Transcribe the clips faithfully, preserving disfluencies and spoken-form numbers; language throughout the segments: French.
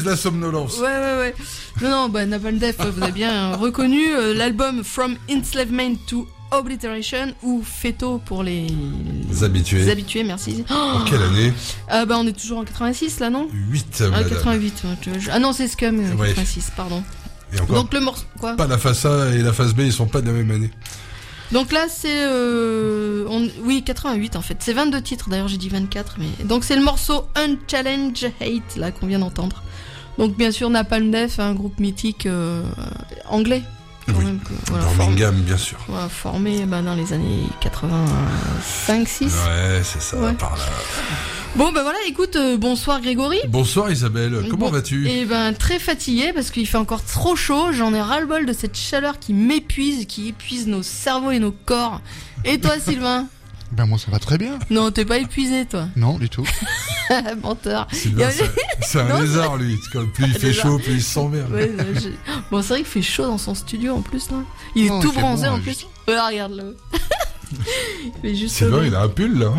La somnolence. Ouais, ouais, ouais. Non, non, bah, Napalm Death, vous avez bien reconnu euh, l'album From Enslavement to Obliteration, ou Feto pour les, les habitués. Les habitués, merci. Oh en quelle année? Ah bah on est toujours en quatre-vingt-six là, non? huit, ah, quatre-vingt-huit. Ah non, c'est Scum, ouais. quatre-vingt-six, pardon. Et encore, donc le morceau, quoi? Pas la face A et la face B, ils sont pas de la même année. Donc là c'est euh, on, oui quatre-vingt-huit en fait, c'est vingt-deux titres, d'ailleurs j'ai dit vingt-quatre, mais donc c'est le morceau Unchallenged Hate là qu'on vient d'entendre. Donc bien sûr Napalm Death, un groupe mythique euh, anglais. Quand oui. Même que, voilà, Birmingham, bien sûr. Voilà, formé bah, dans les années quatre-vingt-cinq six. Ouais, c'est ça, ouais. Par là. Bon, ben voilà, écoute, euh, bonsoir Grégory. Bonsoir Isabelle, comment bon, vas-tu? Eh ben, très fatigué parce qu'il fait encore trop chaud. J'en ai ras-le-bol de cette chaleur qui m'épuise, qui épuise nos cerveaux et nos corps. Et toi, Sylvain? Ben moi ça va très bien. Non, t'es pas épuisé toi? Non, du tout. Menteur. Sylvain, a... c'est, c'est un non, lézard lui. Plus il fait chaud, plus il se sent bien. Ouais, je... Bon, c'est vrai qu'il fait chaud dans son studio en plus là. Il est non, tout il bronzé bon, en plus. Juste... Ouais, regarde-le. il juste Sylvain, il a un pull là.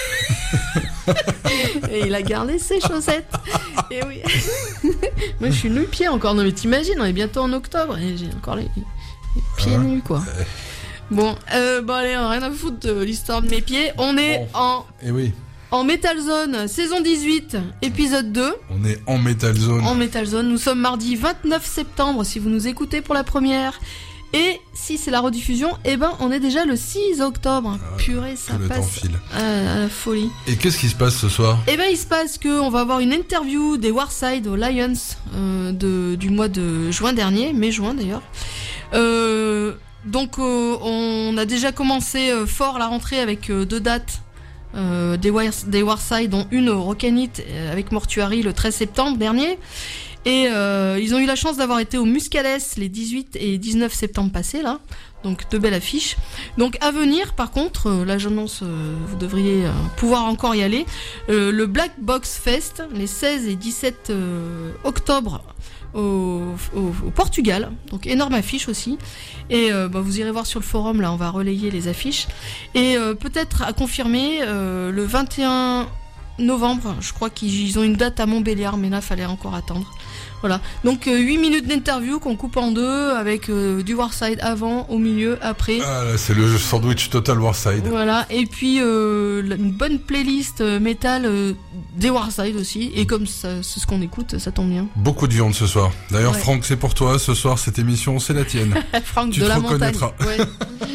Et il a gardé ses chaussettes. Et oui. Moi je suis nu-pied encore. Non mais t'imagines, on est bientôt en octobre et j'ai encore les, les pieds ah. nus quoi. Euh... Bon, euh, bon allez, rien à foutre de l'histoire de mes pieds. On est bon. en... Eh oui. En Metal Zone, saison dix-huit, épisode deux. On est en Metal Zone. En Metal Zone, nous sommes mardi vingt-neuf septembre si vous nous écoutez pour la première. Et si c'est la rediffusion, eh ben on est déjà le six octobre. Ah, Purée, ça le passe temps file. À, à la folie. Et qu'est-ce qui se passe ce soir? Eh ben il se passe qu'on va avoir une interview des Warside aux Lions euh, de, du mois de juin dernier, mai-juin d'ailleurs. Euh... Donc euh, on a déjà commencé euh, fort la rentrée avec euh, deux dates euh, des, Wars, des Warside, dont une au Rockanit euh, avec Mortuary le treize septembre dernier. Et euh, ils ont eu la chance d'avoir été au Muscales les dix-huit et dix-neuf septembre passés là. Donc de belles affiches. Donc à venir par contre, euh, là j'annonce, euh, vous devriez euh, pouvoir encore y aller, euh, le Black Box Fest les seize et dix-sept euh, octobre Au, au, au Portugal, donc énorme affiche aussi, et euh, bah, vous irez voir sur le forum, là on va relayer les affiches, et euh, peut-être à confirmer euh, le vingt et un novembre, je crois qu'ils ont une date à Montbéliard, mais là fallait encore attendre. Voilà, donc euh, huit minutes d'interview qu'on coupe en deux avec euh, du Warside avant, au milieu, après. Ah là, c'est le sandwich total Warside. Voilà, et puis euh, une bonne playlist euh, métal euh, des Warside aussi, et comme ça, c'est ce qu'on écoute, ça tombe bien. Beaucoup de viande ce soir. D'ailleurs, ouais. Franck, c'est pour toi, ce soir, cette émission, c'est la tienne. Franck tu de te la reconnaîtras. Montagne. Ouais.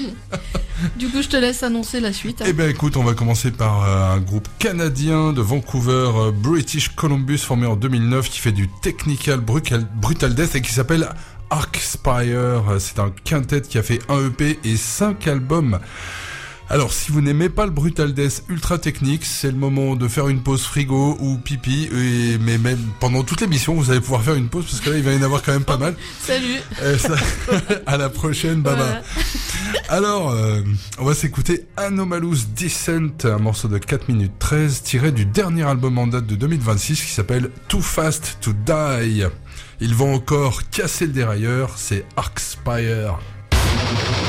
Du coup, je te laisse annoncer la suite. Hein. Eh ben, écoute, on va commencer par euh, un groupe canadien de Vancouver, euh, British Columbus, formé en deux mille neuf, qui fait du technical brutal, brutal death et qui s'appelle Arcspire. C'est un quintet qui a fait un E P et cinq albums. Alors, si vous n'aimez pas le brutal death ultra technique, c'est le moment de faire une pause frigo ou pipi. Et, mais même pendant toute l'émission, vous allez pouvoir faire une pause parce que là, il va y en avoir quand même pas mal. Salut. Euh, ça, à la prochaine, baba. Voilà. Alors, euh, on va s'écouter Anomalous Descent, un morceau de quatre minutes treize tiré du dernier album en date de deux mille vingt-six qui s'appelle Too Fast to Die. Ils vont encore casser le dérailleur, c'est Arcspire.